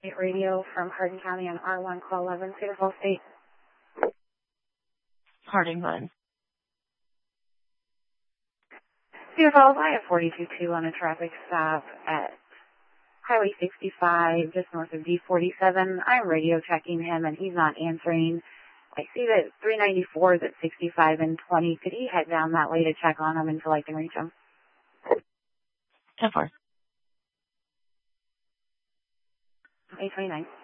Radio from Hardin County on R1 call 11, Cedar Falls State. Harding Run. Cedar Falls, I have 42-2 on a traffic stop at Highway 65, just north of D47. I'm radio checking him, and he's not answering. I see that 394 is at 65 and 20. Could he head down that way to check on him until I can reach him? 10-4. 829.